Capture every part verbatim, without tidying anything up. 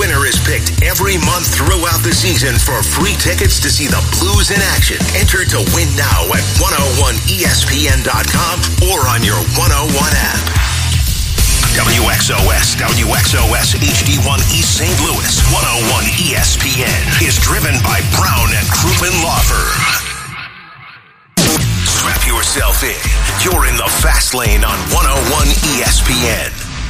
winner is picked every month throughout the season for free tickets to see the Blues in action. Enter to win now at one oh one E S P N dot com or on your one oh one app. W X O S, W X O S H D one East Saint Louis, one oh one E S P N is driven by Brown and Crouppen Law Firm. Strap yourself in. You're in the fast lane on one oh one E S P N.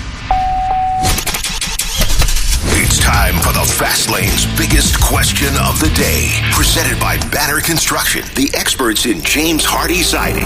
It's time for the Fast Lane's biggest question of the day. Presented by Banner Construction, the experts in James Hardy siding.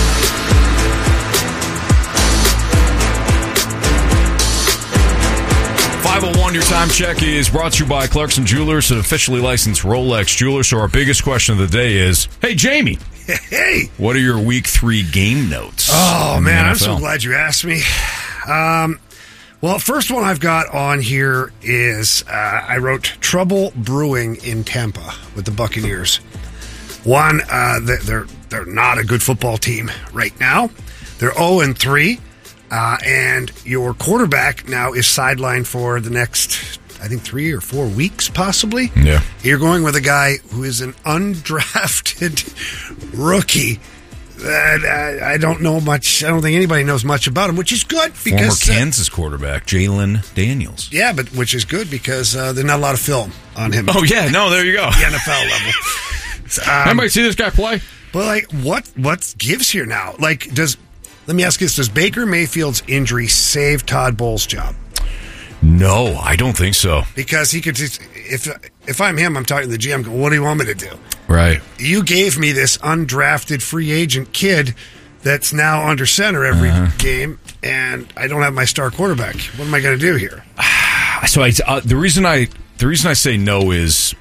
five oh one, your time check is brought to you by Clarkson Jewelers, an officially licensed Rolex jeweler. So our biggest question of the day is, hey, Jamie. Hey. What are your week three game notes? Oh, man, I'm so glad you asked me. Um, well, first one I've got on here is uh, I wrote Trouble Brewing in Tampa with the Buccaneers. One, uh, they're, they're not a good football team right now. They're oh and three. Uh, and your quarterback now is sidelined for the next, I think, three or four weeks, possibly. Yeah. You're going with a guy who is an undrafted rookie that I, I don't know much. I don't think anybody knows much about him, which is good because former Kansas uh, quarterback Jalen Daniels. Yeah, but which is good because uh, there's not a lot of film on him. Oh yeah, no, there you go. The N F L level. Um, Anybody see this guy play? But like, what what gives here now? Like, does let me ask you this: does Baker Mayfield's injury save Todd Bowles' job? No, I don't think so. Because he could just, if if I'm him, I'm talking to the G M. Going, what do you want me to do? Right. You gave me this undrafted free agent kid that's now under center every uh-huh. game, and I don't have my star quarterback. What am I going to do here? So I, uh, the reason I the reason I say no is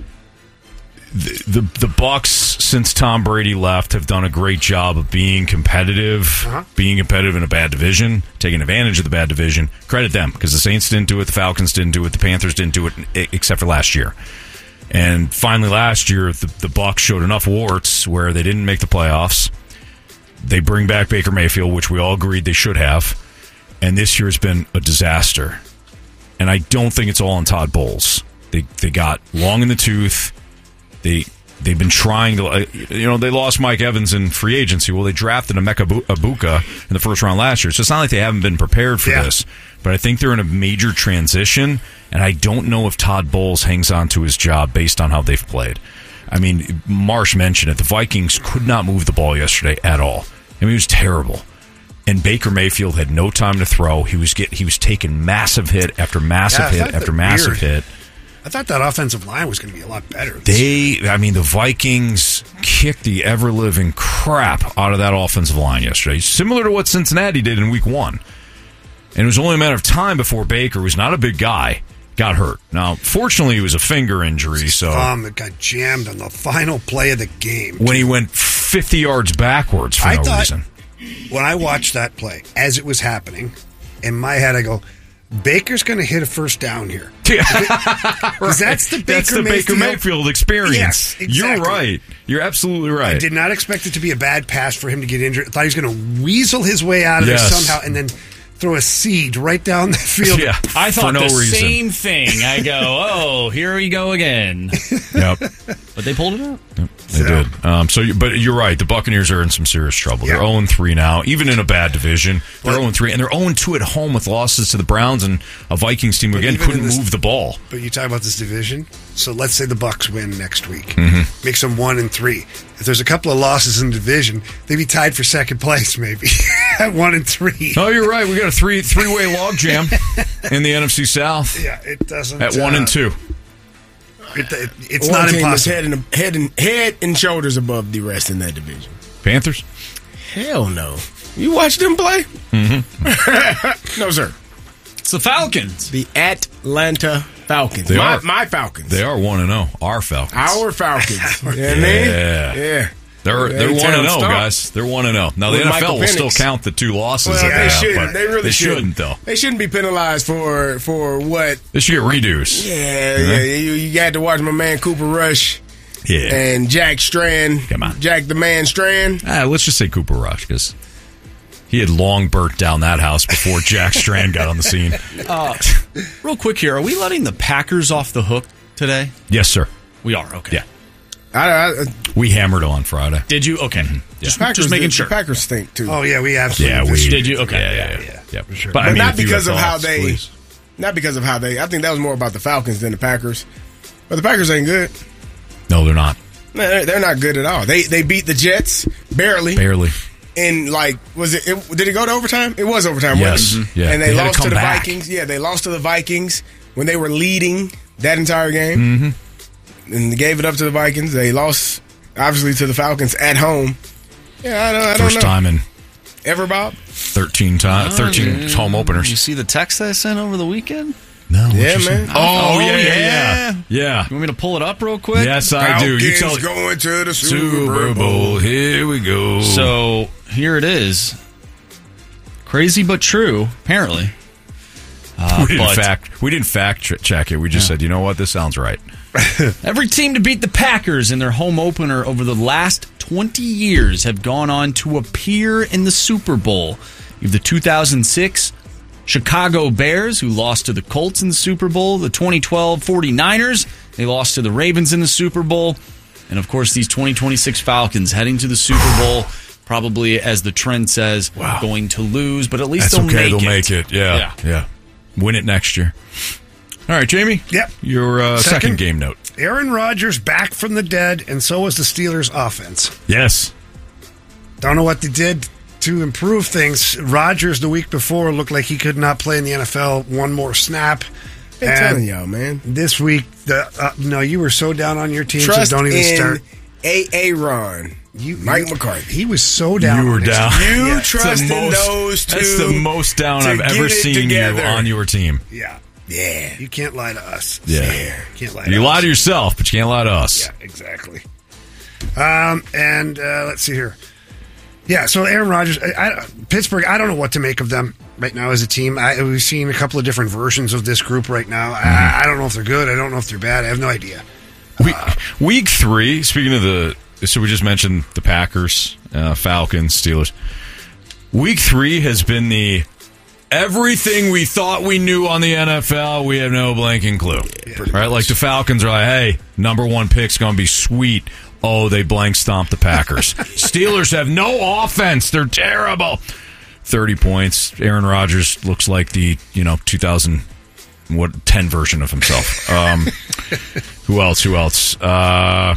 the, the the Bucs, since Tom Brady left, have done a great job of being competitive, uh-huh. being competitive in a bad division, taking advantage of the bad division. Credit them, because the Saints didn't do it, the Falcons didn't do it, the Panthers didn't do it, except for last year. And finally, last year, the, the Bucs showed enough warts where they didn't make the playoffs. They bring back Baker Mayfield, which we all agreed they should have. And this year has been a disaster. And I don't think it's all on Todd Bowles. They they got long in the tooth. They they've been trying to, you know, they lost Mike Evans in free agency. Well, they drafted Emeka Egbuka in the first round last year, so it's not like they haven't been prepared for yeah. this. But I think they're in a major transition, and I don't know if Todd Bowles hangs on to his job based on how they've played. I mean, Marsh mentioned it. The Vikings could not move the ball yesterday at all. I mean, it was terrible. And Baker Mayfield had no time to throw. He was get he was taking massive hit after massive yeah, hit after massive weird. hit. I thought that offensive line was going to be a lot better. They, I mean, the Vikings kicked the ever-living crap out of that offensive line yesterday, similar to what Cincinnati did in week one. And it was only a matter of time before Baker, who's not a big guy, got hurt. Now, fortunately, it was a finger injury. So um, it got jammed on the final play of the game. When he went fifty yards backwards for I no thought, reason. When I watched that play, as it was happening, in my head I go, Baker's going to hit a first down here. Yeah. Because that's the Baker That's the Mayfield. Baker Mayfield experience. Yes, exactly. You're right. You're absolutely right. I did not expect it to be a bad pass for him to get injured. I thought he was going to weasel his way out of yes. it somehow and then throw a seed right down the field. Yeah, I thought no the reason. same thing. I go, oh, here we go again. Yep. But they pulled it out. Yep, they so. did. Um, so, you, but you're right. The Buccaneers are in some serious trouble. Yeah. They're oh and three now, even in a bad division. They're but, oh and three, and they're oh and two at home with losses to the Browns and a Vikings team who, again, couldn't this, move the ball. But you talk about this division. So let's say the Bucs win next week. Mm-hmm. Makes them one and three. If there's a couple of losses in the division, they'd be tied for second place, maybe at one and three. Oh, you're right. We got a three three way log jam in the N F C South. Yeah, it doesn't. At one uh, and two. It, it, it's One not team impossible. Head and, head, and, head and shoulders above the rest in that division. Panthers? Hell no. You watch them play? Mm-hmm. No, sir. It's the Falcons. The Atlanta Falcons. They my, are. my Falcons. They are one and oh. Our Falcons. Our Falcons. You know what yeah. I mean? Yeah. They're they're one and zero, guys. They're one and zero. Now the With N F L Michael will Penix. still count the two losses Well, that they they have. shouldn't. But They really they shouldn't. shouldn't, though. They shouldn't be penalized for for what? They should get redos. Yeah, Huh? yeah. You, you got to watch my man Cooper Rush. Yeah. And Jack Strand. Come on. Jack the Man Strand. Ah, let's just say Cooper Rush because he had long burnt down that house before Jack Strand got on the scene. Uh, real quick here, are we letting the Packers off the hook today? Yes, sir. We are, okay. Yeah. I, I, We hammered on Friday. Did you? Okay. Mm-hmm. Just, Packers, just making the, sure. The Packers stink, too. Oh, yeah, we absolutely Yeah, we Did you? Okay. Yeah, yeah, yeah. Yeah, yeah. for sure. But, I But mean, not if you because have of how thoughts, they... please. Not because of how they... I think that was more about the Falcons than the Packers. But the Packers ain't good. No, they're not. Man, they're not good at all. They they beat the Jets, barely. Barely. And, like, was it, it... Did it go to overtime? It was overtime, Yes. wasn't it? Mhm. Yeah. And they, They had to lost to come the back. Vikings. Yeah, they lost to the Vikings when they were leading that entire game. Mm-hmm. And they gave it up to the Vikings. They lost, obviously, to the Falcons at home. Yeah, I don't, I don't First know. time in Ever, Bob? thirteen times, thirteen home Did you openers. see the text I sent over the weekend? No, what'd Yeah, you say? man. Oh, Oh, yeah, yeah, yeah. yeah. Yeah. You want me to pull it up real quick? Yes, I do. You tell Falcons going to the Super, Super Bowl. Here we go. So here it is. Crazy but true, apparently. Uh, we didn't but fact we didn't fact ch- check it. We just said, you know what, this sounds right. every team to beat the Packers in their home opener over the last twenty years have gone on to appear in the Super Bowl. You have the two thousand six Chicago Bears, who lost to the Colts in the Super Bowl. The twenty twelve 49ers, they lost to the Ravens in the Super Bowl. And, of course, these twenty twenty-six Falcons heading to the Super Bowl, probably, as the trend says, Wow. going to lose, but at least That's they'll okay. make They'll it. make it. Yeah, Yeah. yeah. Win it next year. All right, Jamie. Yep. Your uh, second. Second. game note. Aaron Rodgers back from the dead, and so was the Steelers' offense. Yes. Don't know what they did to improve things. Rodgers the week before looked like he could not play in the N F L one more snap. I'm And telling y'all, man. this week, the uh, no, you were so down on your team, Trust so don't even in start. Aaron. You, Mike you- McCarthy. He was so down. You were on his down. team. You Yeah. trust That's the in most- those two. That's the most down to I've ever get it seen together. you on your team. Yeah. Yeah. You can't lie to us. Yeah. Can't lie You to lie us. to yourself, but you can't lie to us. Yeah, exactly. Um, and uh, let's see here. Yeah, so Aaron Rodgers, I, I, Pittsburgh, I don't know what to make of them right now as a team. I, we've seen a couple of different versions of this group right now. Mm-hmm. I, I don't know if they're good. I don't know if they're bad. I have no idea. Week, week three, speaking of the, so we just mentioned the Packers, uh, Falcons, Steelers. Week three has been the everything we thought we knew on the N F L, we have no blanking clue. Right? Like the Falcons are like, hey, number one pick's going to be sweet. Oh, they blank stomped the Packers. Steelers have no offense. They're terrible. thirty points. Aaron Rodgers looks like the, you know, two thousand what ten version of himself. Um, who else? Who else? Uh,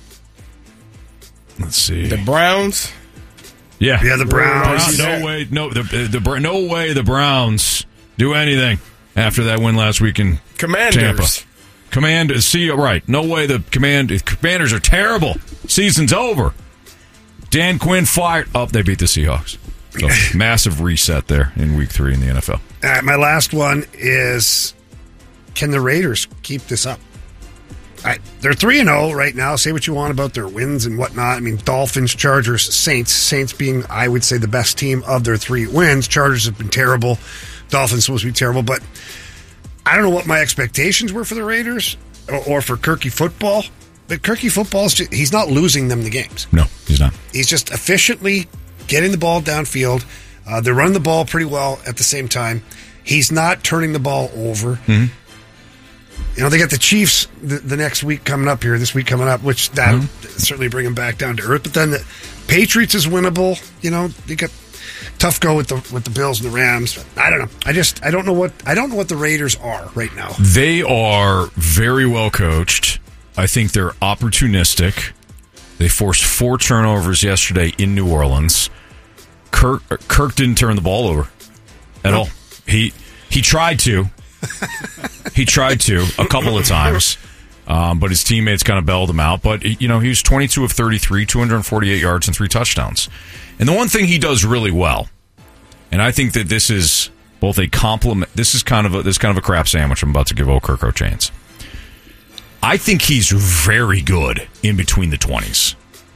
let's see. The Browns. Yeah, Yeah, the Browns. No way. No, the, the the no way the Browns do anything after that win last week in Commanders. Tampa. Command, see, right? No way. The command Commanders are terrible. Season's over. Dan Quinn fired. Oh, they beat the Seahawks. So massive reset there in Week Three in the N F L. All right, my last one is: can the Raiders keep this up? I, they're three and zero right now. Say what you want about their wins and whatnot. I mean, Dolphins, Chargers, Saints. Saints being, I would say, the best team of their three wins. Chargers have been terrible. Dolphins supposed to be terrible, but I don't know what my expectations were for the Raiders or, or for Kirky football. But Kirky football's just, he's not losing them the games. No, he's not. He's just efficiently getting the ball downfield. Uh, they're running the ball pretty well at the same time. He's not turning the ball over. Mm-hmm. You know, they got the Chiefs the, the next week coming up here, this week coming up, which that Mm-hmm. certainly bring them back down to earth. But then the Patriots is winnable. You know, they got tough go with the with the Bills and the Rams. But I don't know. I just I don't know what I don't know what the Raiders are right now. They are very well coached. I think they're opportunistic. They forced four turnovers yesterday in New Orleans. Kirk Kirk didn't turn the ball over at all. He he tried to. He tried to a couple of times, um, but his teammates kind of bailed him out. But, you know, he was twenty-two of thirty-three, two hundred forty-eight yards and three touchdowns. And the one thing he does really well, and I think that this is both a compliment, this is kind of a, this is kind of a crap sandwich I'm about to give O'Kirk O'Chains. I think he's very good in between the twenties.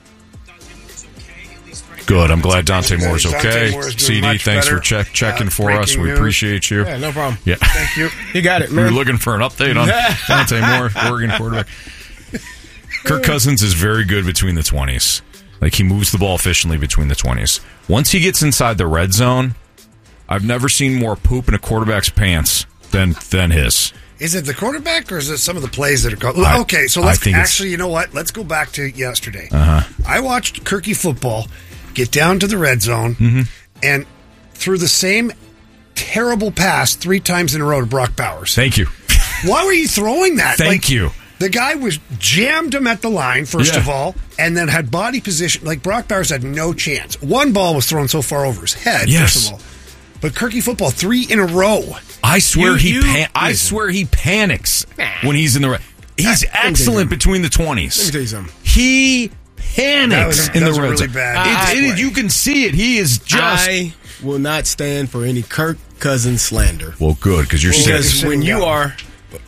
Good. I'm glad Dante Moore's Dante okay. Moore is doing C D, much thanks better. for check, checking Uh, for us. breaking We news. appreciate you. Yeah, no problem. Yeah. Thank you. You got it, We were man. looking for an update on Dante Moore, Oregon quarterback. Kirk Cousins is very good between the twenties. Like, he moves the ball efficiently between the twenties. Once he gets inside the red zone, I've never seen more poop in a quarterback's pants than than his. Is it the quarterback or is it some of the plays that are called? I- Okay, so I let's think it's- actually, you know what? Let's go back to yesterday. Uh-huh. I watched Kirky football get down to the red zone Mm-hmm. and threw the same terrible pass three times in a row to Brock Bowers. Thank you. Why were you throwing that? Thank Like, you. The guy was jammed him at the line, first Yeah. of all, and then had body position. Like, Brock Bowers had no chance. One ball was thrown so far over his head, Yes. first of all. But Kirky football, three in a row. I swear You- he you- pan- I swear he panics when he's in the red. He's That- excellent between the twenties. Let me tell you something. He panics That was- in that the was a red really zone. bad It- it- play. you can see it. He is just I will not stand for any Kirk Cousins slander. well, good because you're Because sitting. when you down. are,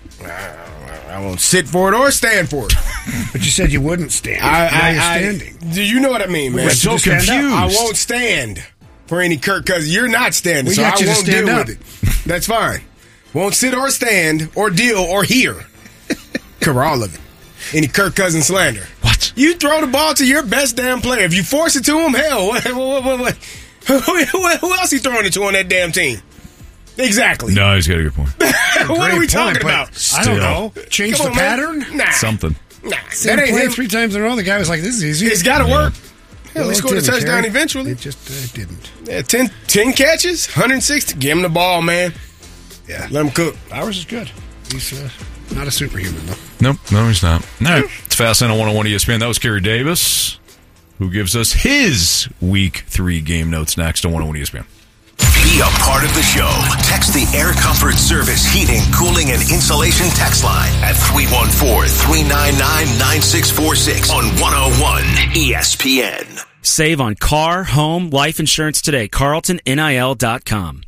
I won't sit for it or stand for it. But you said you wouldn't stand. I, now I, you're I- standing. do you know what I mean, man? We're so you stand up? confused. I won't stand for any Kirk Cousins. You're not standing, We so got I you to won't stand deal up. with it. That's fine. Won't sit or stand or deal or hear. Cover all of it. Any Kirk Cousins slander. What? You throw the ball to your best damn player. If you force it to him, hell, what, what, what, what, who, who else he throwing it to on that damn team? Exactly. No, he's got a good point. what are Great we talking point, but about? I don't Still. know. Change Come the on, man. pattern? Nah. Something. Nah, Same that ain't play him. three times in a row. The guy was like, this is easy. It's got to work. Hell, Well, he it scored a didn't, touchdown Terry. eventually. It just uh, didn't. Yeah, ten, ten catches, one hundred sixty. Give him the ball, man. Yeah. Let him cook. Bowers is good. He's uh, not a superhuman, though. Nope, no, he's not. All right, it's Fast on one oh one E S P N. That was Kerry Davis, who gives us his Week Three game notes next on one oh one E S P N. Be a part of the show. Text the Air Comfort Service Heating, Cooling, and Insulation text line at three one four, three nine nine, nine six four six on one oh one E S P N. Save on car, home, life insurance today. Carlton N I L dot com.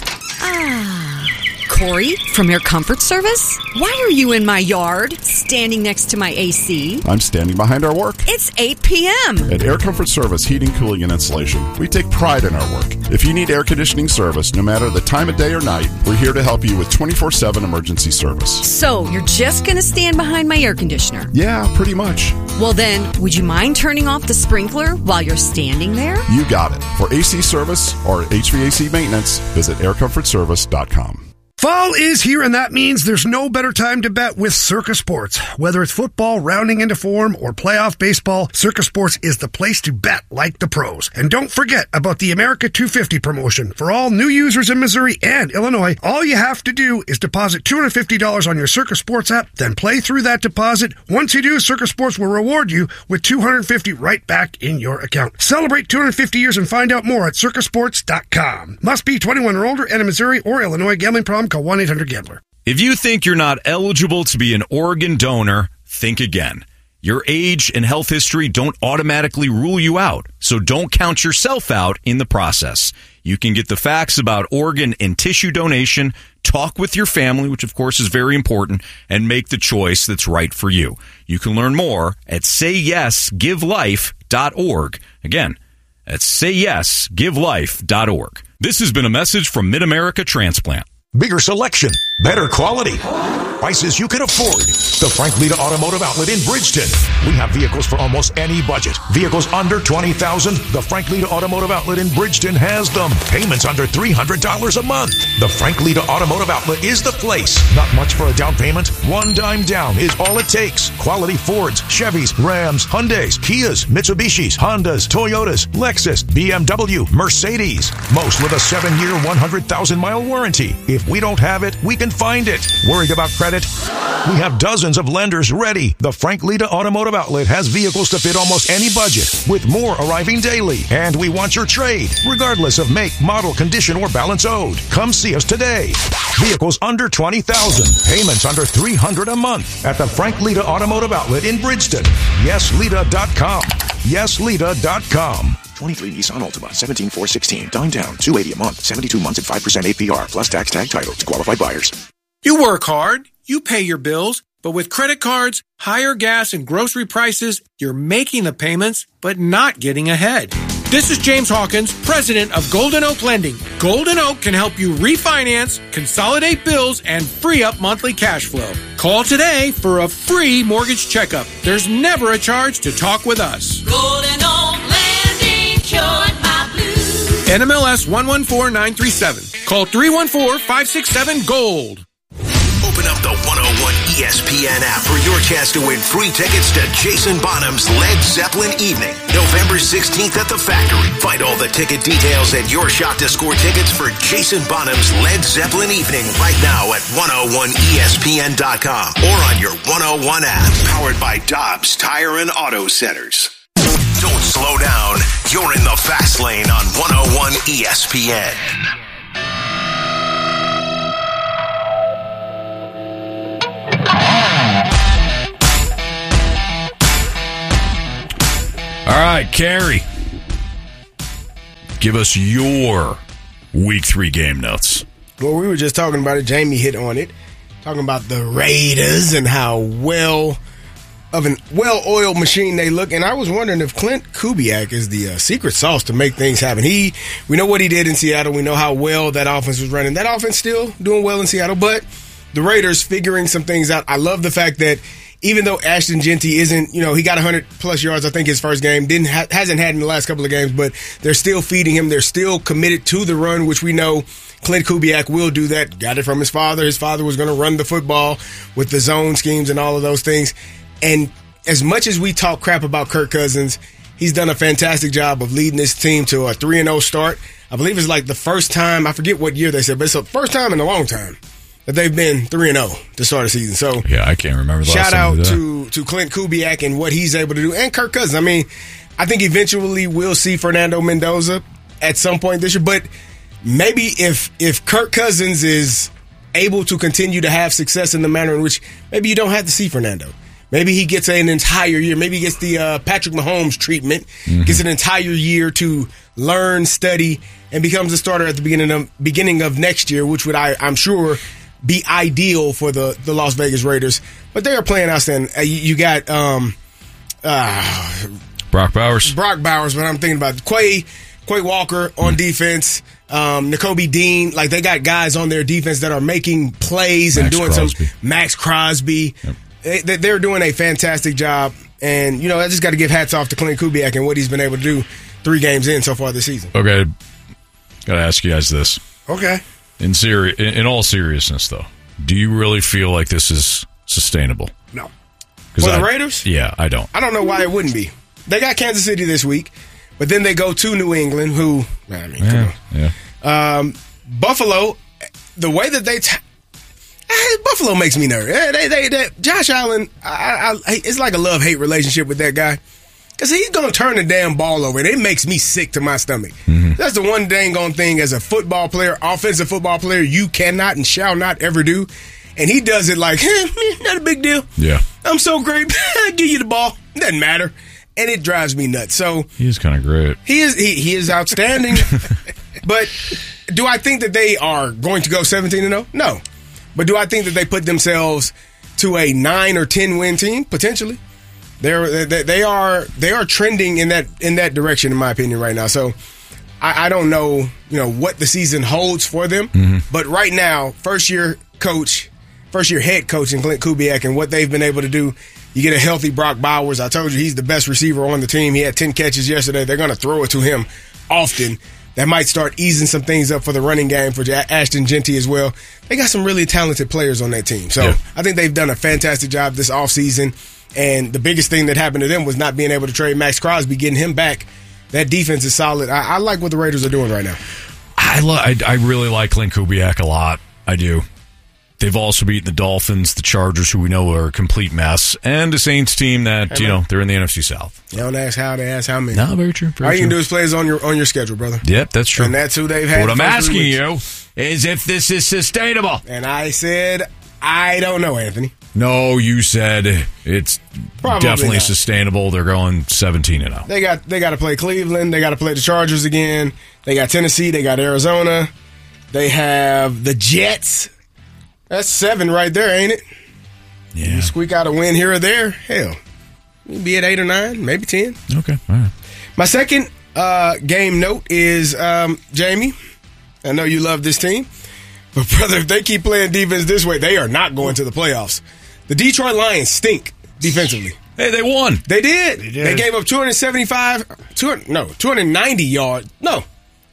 Corey from Air Comfort Service? Why are you in my yard, standing next to my A C? I'm standing behind our work. It's eight p.m. At Air Comfort Service Heating, Cooling, and Insulation, we take pride in our work. If you need air conditioning service, no matter the time of day or night, we're here to help you with twenty-four seven emergency service. So, you're just going to stand behind my air conditioner? Yeah, pretty much. Well then, would you mind turning off the sprinkler while you're standing there? You got it. For A C service or H V A C maintenance, visit air comfort service dot com. Fall is here, and that means there's no better time to bet with Circa Sports. Whether it's football rounding into form or playoff baseball, Circa Sports is the place to bet like the pros. And don't forget about the America two fifty promotion. For all new users in Missouri and Illinois, all you have to do is deposit two hundred fifty dollars on your Circa Sports app, then play through that deposit. Once you do, Circa Sports will reward you with two hundred fifty dollars right back in your account. Celebrate two hundred fifty years and find out more at circa sports dot com. Must be twenty-one or older and in Missouri or Illinois. Gambling problem? Call one eight hundred gambler. If you think you're not eligible to be an organ donor, think again. Your age and health history don't automatically rule you out, so don't count yourself out in the process. You can get the facts about organ and tissue donation, talk with your family, which of course is very important, and make the choice that's right for you. You can learn more at say yes give life dot org. Again, that's say yes give life dot org. This has been a message from Mid-America Transplant. Bigger selection, better quality, prices you can afford. The Frank Lita Automotive Outlet in Bridgeton. We have vehicles for almost any budget. Vehicles under twenty thousand dollars. The Frank Lita Automotive Outlet in Bridgeton has them. Payments under three hundred dollars a month. The Frank Lita Automotive Outlet is the place. Not much for a down payment. One dime down is all it takes. Quality Fords, Chevys, Rams, Hyundais, Kias, Mitsubishis, Hondas, Toyotas, Lexus, B M W, Mercedes. Most with a seven-year, one hundred thousand mile warranty. If we don't have it, we can find it. Worried about credit? We have dozens of lenders ready. The Frank Lita Automotive Outlet has vehicles to fit almost any budget, with more arriving daily. And we want your trade, regardless of make, model, condition, or balance owed. Come see us today. Vehicles under twenty thousand dollars. Payments under three hundred dollars a month at the Frank Lita Automotive Outlet in Bridgeton. yes lita dot com. yes lita dot com. twenty-three Nissan Altima, seventeen four sixteen. Down down, two hundred eighty a month, seventy-two months at five percent A P R, plus tax tag title to qualified buyers. You work hard, you pay your bills, but with credit cards, higher gas and grocery prices, you're making the payments, but not getting ahead. This is James Hawkins, president of Golden Oak Lending. Golden Oak can help you refinance, consolidate bills, and free up monthly cash flow. Call today for a free mortgage checkup. There's never a charge to talk with us. Golden Oak Lending, cured my blues. N M L S one one four nine three seven. Call three one four, five six seven, GOLD. Open up the one oh one E S P N app for your chance to win free tickets to Jason Bonham's Led Zeppelin Evening, November sixteenth at the Factory. Find all the ticket details and your shot to score tickets for Jason Bonham's Led Zeppelin Evening right now at one oh one E S P N dot com or on your one oh one app. Powered by Dobbs Tire and Auto Centers. Don't slow down. You're in the fast lane on one oh one E S P N. All right, Carrie, give us your week three game notes. Well, we were just talking about it. Jamie hit on it, talking about the Raiders and how well of an well-oiled machine they look. And I was wondering if Clint Kubiak is the uh, secret sauce to make things happen. He, we know what he did in Seattle. We know how well that offense was running. That offense still doing well in Seattle, but the Raiders figuring some things out. I love the fact that even though Ashton Genty isn't, you know, he got one hundred plus yards, I think, his first game, didn't ha- hasn't had in the last couple of games, but they're still feeding him. They're still committed to the run, which we know Clint Kubiak will do that. Got it from his father. His father was going to run the football with the zone schemes and all of those things. And as much as we talk crap about Kirk Cousins, he's done a fantastic job of leading this team to a three and oh start. I believe it's like the first time, I forget what year they said, but it's the first time in a long time that they've been three and oh to start the season. So yeah, I can't remember the last shout out time to, to Clint Kubiak and what he's able to do, and Kirk Cousins. I mean, I think eventually we'll see Fernando Mendoza at some point this year, but maybe if if Kirk Cousins is able to continue to have success in the manner in which maybe you don't have to see Fernando. Maybe he gets an entire year. Maybe he gets the uh, Patrick Mahomes treatment, mm-hmm. gets an entire year to learn, study, and becomes a starter at the beginning of beginning of next year, which would, I, I'm sure, be ideal for the, the Las Vegas Raiders. But they are playing outstanding. Uh, you, you got um, uh, Brock Bowers. Brock Bowers, but I'm thinking about Quay, Quay Walker on mm. defense, um, Nakobe Dean. Like, they got guys on their defense that are making plays Max and doing Crosby. some. Max Crosby. Yep. They, they're doing a fantastic job. And, you know, I just got to give hats off to Clint Kubiak and what he's been able to do three games in so far this season. Okay. Got to ask you guys this. Okay. In seri- in all seriousness, though, do you really feel like this is sustainable? No. For I, the Raiders? Yeah, I don't. I don't know why it wouldn't be. They got Kansas City this week, but then they go to New England, who, I mean, yeah, come on. Yeah. Um, Buffalo, the way that they... T- Buffalo makes me nervous. They, they, they, Josh Allen, I, I, it's like a love-hate relationship with that guy. Because he's going to turn the damn ball over, and it makes me sick to my stomach. Mm-hmm. That's the one dang on thing as a football player, offensive football player, you cannot and shall not ever do. And he does it like, eh, not a big deal. Yeah. I'm so great. I give you the ball. Doesn't matter. And it drives me nuts. So he's kind of great. He is he, he is outstanding. But do I think that they are going to go seventeen and oh? No. But do I think that they put themselves to a nine or ten win team? Potentially. They're, they they are they are trending in that in that direction, in my opinion, right now. So I, I don't know, you know, what the season holds for them. Mm-hmm. But right now, first year coach, first year head coach in Clint Kubiak and what they've been able to do. You get a healthy Brock Bowers. I told you he's the best receiver on the team. He had ten catches yesterday. They're going to throw it to him often. That might start easing some things up for the running game for Ashton Genty as well. They got some really talented players on that team. So yeah. I think they've done a fantastic job this offseason. And the biggest thing that happened to them was not being able to trade Max Crosby, getting him back. That defense is solid. I, I like what the Raiders are doing right now. I, lo- I I really like Clint Kubiak a lot. I do. They've also beaten the Dolphins, the Chargers, who we know are a complete mess, and the Saints team that, hey, you know, they're in the N F C South. You don't ask how, they ask how many. No, very true. Very All you true. can do is play is on your on your schedule, brother. Yep, that's true. And that's who they've had. What I'm asking weeks. you is if this is sustainable. And I said, I don't know, Anthony. No, you said it's Probably definitely not. sustainable. They're going seventeen and oh. They got they got to play Cleveland. They got to play the Chargers again. They got Tennessee. They got Arizona. They have the Jets. That's seven right there, ain't it? Yeah. You squeak out a win here or there, hell, you be at eight or nine, maybe ten. Okay, all right. My second uh, game note is, um, Jamie, I know you love this team, but, brother, if they keep playing defense this way, they are not going to the playoffs. The Detroit Lions stink defensively. Hey, they won. They did. They did. They gave up two seventy-five, two hundred, no, two ninety yards. No,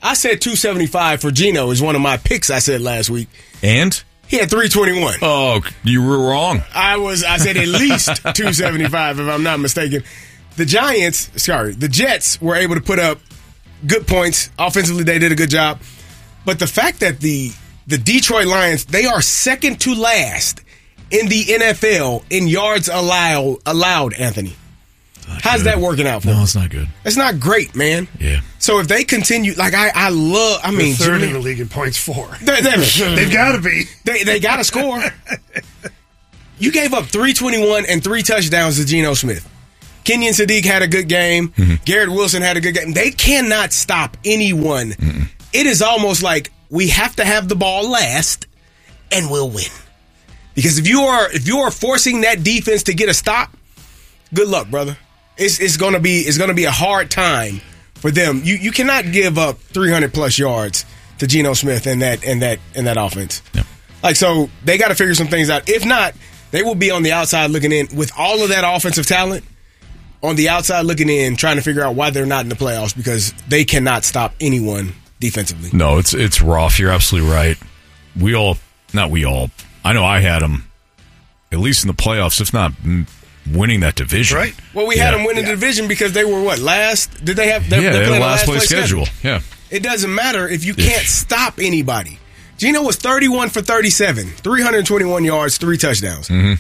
I said two seventy-five for Geno is one of my picks I said last week. And? He had three twenty-one. Oh, you were wrong. I was. I said at least two seventy-five, if I'm not mistaken. The Giants, sorry, the Jets were able to put up good points. Offensively, they did a good job. But the fact that the the Detroit Lions, they are second to last in the N F L in yards allowed, allowed Anthony. How's good. that working out for No, them? it's not good. It's not great, man. Yeah. So if they continue, like I, I love, I mean, They're third Jimmy, in the league in points for. They, they, They've got to be. They they got to score. You gave up three twenty-one and three touchdowns to Geno Smith. Kenyon Sadiq had a good game. Mm-hmm. Garrett Wilson had a good game. They cannot stop anyone. Mm-mm. It is almost like we have to have the ball last, and we'll win. Because if you are if you are forcing that defense to get a stop, good luck, brother. It's it's gonna be it's gonna be a hard time for them. You you cannot give up three hundred plus yards to Geno Smith in that in that in that offense. Yep. Like so, they got to figure some things out. If not, they will be on the outside looking in with all of that offensive talent. On the outside looking in, trying to figure out why they're not in the playoffs because they cannot stop anyone defensively. No, it's it's rough. You're absolutely right. We all, not we all. I know I had them at least in the playoffs, if not winning that division. Right. Well, we yeah. had them winning yeah. the division because they were what last? Did they have? They, yeah, they they had played a last place place schedule. schedule. Yeah. It doesn't matter if you can't stop anybody. Geno was thirty-one for thirty-seven, three hundred twenty-one yards, three touchdowns. Mm-hmm.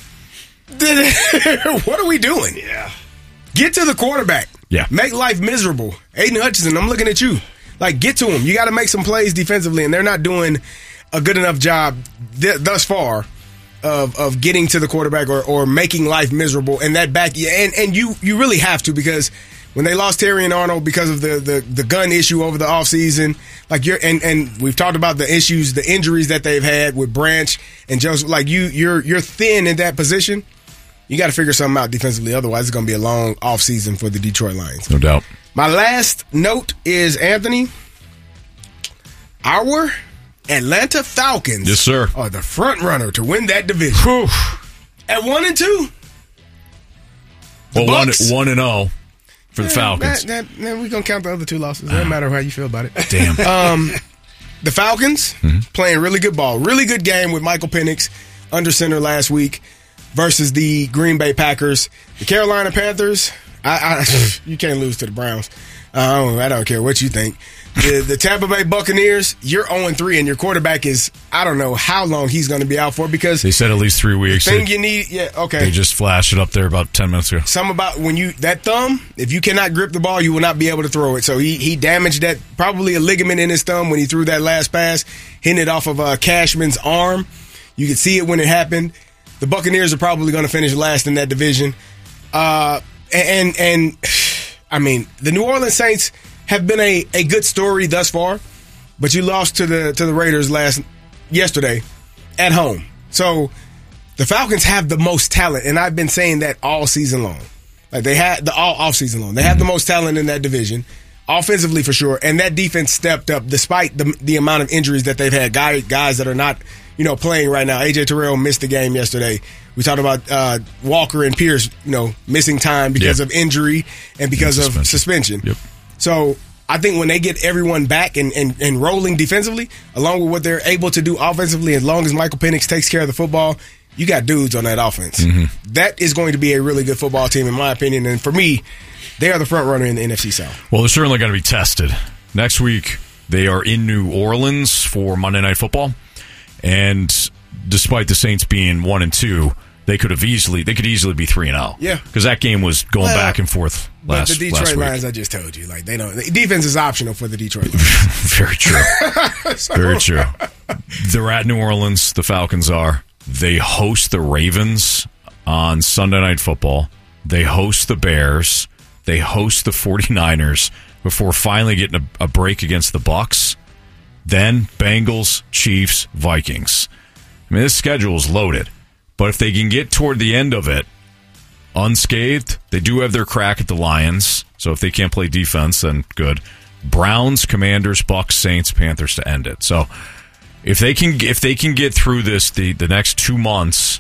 What are we doing? Yeah. Get to the quarterback. Yeah. Make life miserable. Aiden Hutchinson, I'm looking at you. Like, get to him. You got to make some plays defensively, and they're not doing a good enough job th- thus far of of getting to the quarterback or, or making life miserable. And that back, and, and you you really have to because when they lost Terry and Arnold because of the, the, the gun issue over the offseason, like you're and, and we've talked about the issues, the injuries that they've had with Branch and Joseph. Like you you're you're thin in that position. You got to figure something out defensively. Otherwise, it's going to be a long offseason for the Detroit Lions. No doubt. My last note is, Anthony, our Atlanta Falcons yes, sir. are the front runner to win that division. Whew. At one and two. Well, one, Bucks, one and oh for the Falcons. That, that, that, we're going to count the other two losses. It doesn't matter how you feel about it. Damn. Um, the Falcons mm-hmm. playing really good ball. Really good game with Michael Penix under center last week. Versus the Green Bay Packers. The Carolina Panthers, I, I, you can't lose to the Browns. I don't, I don't care what you think. The, the Tampa Bay Buccaneers, you're oh and three, and your quarterback is, I don't know how long he's going to be out for because they said at least three weeks. The thing you need, yeah, okay. They just flashed it up there about ten minutes ago. Some about when you, that thumb, if you cannot grip the ball, you will not be able to throw it. So he he damaged that, probably a ligament in his thumb when he threw that last pass, hitting it off of uh, Cashman's arm. You could see it when it happened. The Buccaneers are probably going to finish last in that division. Uh, and, and, and, I mean, the New Orleans Saints have been a, a good story thus far, but you lost to the to the Raiders last yesterday at home. So the Falcons have the most talent, and I've been saying that all season long. Like they had the all off season long. They have the most talent in that division, offensively for sure, and that defense stepped up despite the the amount of injuries that they've had. Guy, guys that are not, you know, playing right now. A J Terrell missed the game yesterday. We talked about uh, Walker and Pierce, you know, missing time because yep. of injury and because and of suspension. Yep. So I think when they get everyone back and, and, and rolling defensively, along with what they're able to do offensively, as long as Michael Penix takes care of the football, you got dudes on that offense. Mm-hmm. That is going to be a really good football team, in my opinion. And for me, they are the front runner in the N F C South. Well, they're certainly going to be tested. Next week, they are in New Orleans for Monday Night Football. And despite the Saints being one and two, they could have easily they could easily be three and zero. Yeah, because that game was going well, back and forth last. But the Detroit last Lions, week. I just told you, like they don't. The defense is optional for the Detroit Lions. Very true. so, Very true. They're at New Orleans. The Falcons are. They host the Ravens on Sunday Night Football. They host the Bears. They host the 49ers before finally getting a, a break against the Bucs. Then Bengals, Chiefs, Vikings. I mean, this schedule is loaded. But if they can get toward the end of it unscathed, they do have their crack at the Lions. So if they can't play defense, then good. Browns, Commanders, Bucs, Saints, Panthers to end it. So if they can if they can get through this the, the next two months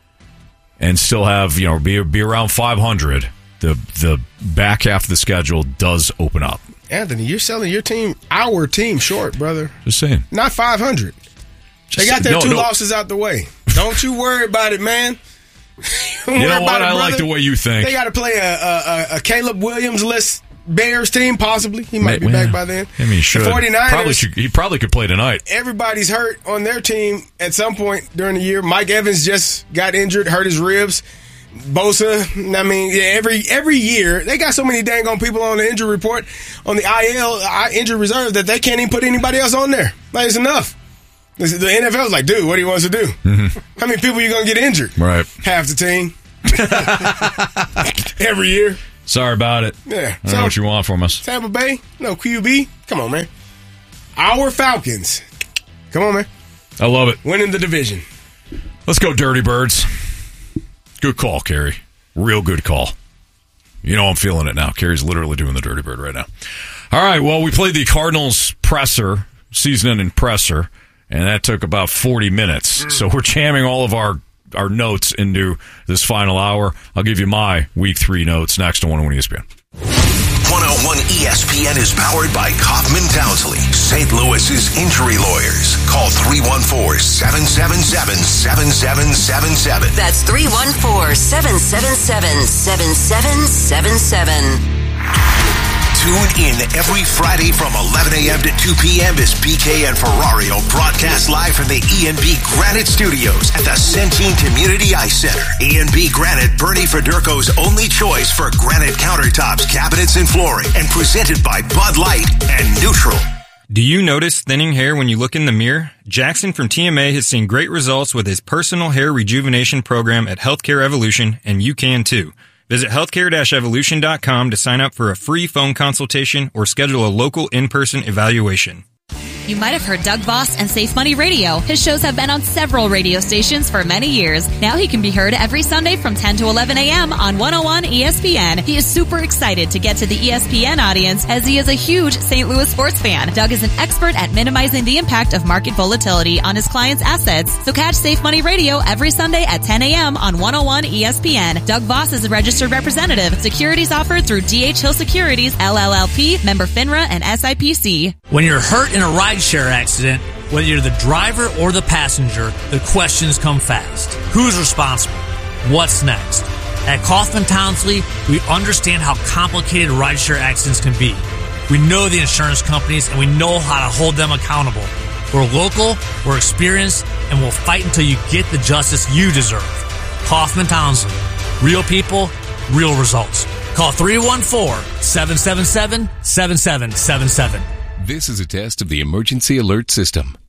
and still have, you know, be be around five hundred, the the back half of the schedule does open up. Anthony, you're selling your team, our team, short, brother. Just saying. Not five hundred. They got their no, two no. losses out the way. Don't you worry about it, man. You know what? It, I like the way you think. They got to play a, a, a Caleb Williams-less Bears team, possibly. He might be well, back by then. I mean, he should. The 49ers, probably should, he probably could play tonight. Everybody's hurt on their team at some point during the year. Mike Evans just got injured, hurt his ribs. Bosa, I mean, yeah, every every year, they got so many dang on people on the injury report, on the I L, injury reserve, that they can't even put anybody else on there. Like, it's enough. The N F L's like, dude, what do you want us to do? Mm-hmm. How many people are you going to get injured? Right. Half the team. Every year. Sorry about it. Yeah. I don't so, know what you want from us. Tampa Bay, no Q B. Come on, man. Our Falcons. Come on, man. I love it. Winning the division. Let's go, Dirty Birds. Good call, Kerry. Real good call. You know I'm feeling it now. Kerry's literally doing the Dirty Bird right now. All right, well, we played the Cardinals presser, season-ending presser, and that took about forty minutes. So we're jamming all of our, our notes into this final hour. I'll give you my Week three notes next on one oh one E S P N. one oh one E S P N is powered by Kaufman Townsley, Saint Louis's injury lawyers. Call three one four, seven seven seven, seven seven seven seven. That's three one four, seven seven seven, seven seven seven seven. Tune in every Friday from eleven a.m. to two p.m. as B K and Ferrario broadcast live from the E and B Granite Studios at the Centene Community Ice Center. E and B Granite, Bernie Federko's only choice for granite countertops, cabinets, and flooring, and presented by Bud Light and Neutral. Do you notice thinning hair when you look in the mirror? Jackson from T M A has seen great results with his personal hair rejuvenation program at Healthcare Evolution, and you can too. Visit healthcare dash evolution dot com to sign up for a free phone consultation or schedule a local in-person evaluation. You might have heard Doug Voss and Safe Money Radio. His shows have been on several radio stations for many years. Now he can be heard every Sunday from ten to eleven a.m. on one oh one E S P N. He is super excited to get to the E S P N audience as he is a huge Saint Louis sports fan. Doug is an expert at minimizing the impact of market volatility on his clients' assets. So catch Safe Money Radio every Sunday at ten a.m. on one oh one E S P N. Doug Voss is a registered representative. Securities offered through D H Hill Securities, L L L P, member FINRA, and S I P C. When you're hurt in a ride share accident, whether you're the driver or the passenger, the questions come fast. Who's responsible? What's next? At Kaufman Townsley, we understand how complicated rideshare accidents can be. We know the insurance companies and we know how to hold them accountable. We're local, we're experienced, and we'll fight until you get the justice you deserve. Kaufman Townsley. Real people, real results. Call three one four, seven seven seven, seven seven seven seven. This is a test of the emergency alert system.